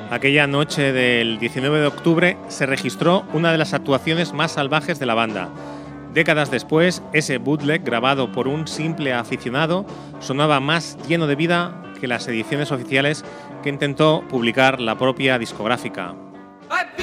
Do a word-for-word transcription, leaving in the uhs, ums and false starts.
Aquella noche del diecinueve de octubre se registró una de las actuaciones más salvajes de la banda. Décadas después, ese bootleg grabado por un simple aficionado sonaba más lleno de vida que las ediciones oficiales que intentó publicar la propia discográfica.